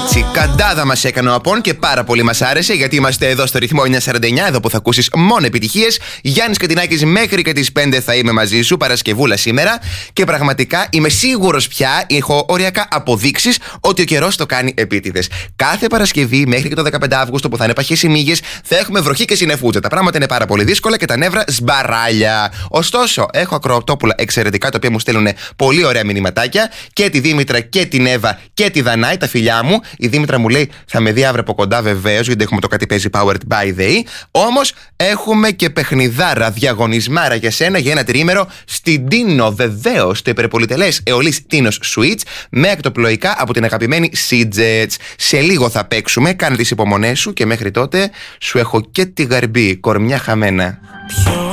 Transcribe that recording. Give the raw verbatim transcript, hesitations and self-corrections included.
Έτσι, καντάδα μας έκανε ο Απών και πάρα πολύ μας άρεσε, γιατί είμαστε εδώ στο ρυθμό εννιακόσια σαράντα εννιά, εδώ που θα ακούσεις μόνο επιτυχίες. Γιάννης Κατινάκης, μέχρι και τις πέντε θα είμαι μαζί σου, Παρασκευούλα σήμερα. Και πραγματικά είμαι σίγουρος πια, έχω οριακά αποδείξεις ότι ο καιρός το κάνει επίτηδες. Κάθε Παρασκευή μέχρι και το δεκαπέντε Αυγούστου που θα είναι παχές οι μύγες, θα έχουμε βροχή και συννεφούτσα. Τα πράγματα είναι πάρα πολύ δύσκολα και τα νεύρα σμπαράλια. Ωστόσο, έχω ακροατόπουλα εξαιρετικά, τα οποία μου στέλνουν πολύ ωραία μηνυματάκια, και τη Δήμητρα και την Εύα και τη Δανάη, τα φιλιά μου. Η Δήμητρα μου λέει: θα με δει αύριο από κοντά, βεβαίως, γιατί έχουμε το κάτι παίζει Powered by the E. Όμως έχουμε και παιχνιδάρα, διαγωνισμάρα για σένα για ένα τριήμερο στην Τίνο, βεβαίως, το υπερπολιτελές Αιωλής Τίνος Suites, με ακτοπλοϊκά από την αγαπημένη Seajets. Σε λίγο θα παίξουμε, κάνε τις υπομονές σου και μέχρι τότε σου έχω και τη γαρμπή, κορμιά χαμένα.